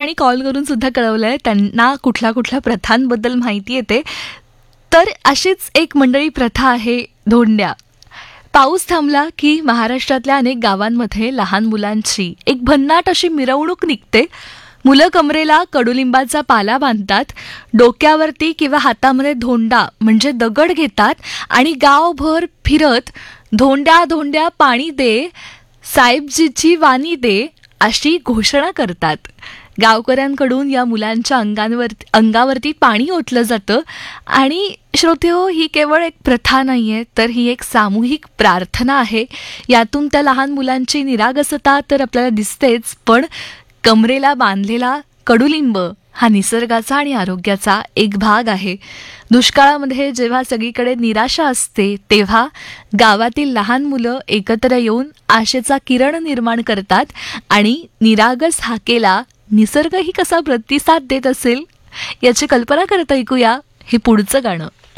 अनेकांनी कॉल करून सुद्धा कळवलंय त्यांना कुठल्या कुठल्या प्रथांबद्दल माहिती येते. तर अशीच एक मंडळी प्रथा आहे धोंड्या. पाऊस थांबला की महाराष्ट्रातल्या अनेक गावांमध्ये लहान मुलांची एक भन्नाट अशी मिरवणूक निघते. मुलं कमरेला कडुलिंबाचा पाला बांधतात, डोक्यावरती किंवा हातामध्ये धोंडा म्हणजे दगड घेतात आणि गावभर फिरत धोंड्या धोंड्या पाणी दे, साहेबजीची वाणी दे अशी घोषणा करतात. गावकऱ्यांकडून या मुलांच्या अंगावरती पाणी ओतलं जातं. आणि श्रोतेहो, ही केवळ एक प्रथा नाहीये, तर ही एक सामूहिक प्रार्थना आहे. यातून त्या लहान मुलांची निरागसता तर आपल्याला दिसतेच, पण कमरेला बांधलेला कडुलिंब हा निसर्गाचा आणि आरोग्याचा एक भाग आहे. दुष्काळामध्ये जेव्हा सगळीकडे निराशा असते तेव्हा गावातील लहान मुलं एकत्र येऊन आशेचा किरण निर्माण करतात आणि निरागस हाकेला निसर्गही कसा प्रतिसाद देत असेल याची कल्पना करत ऐकूया हे पुढचं गाणं.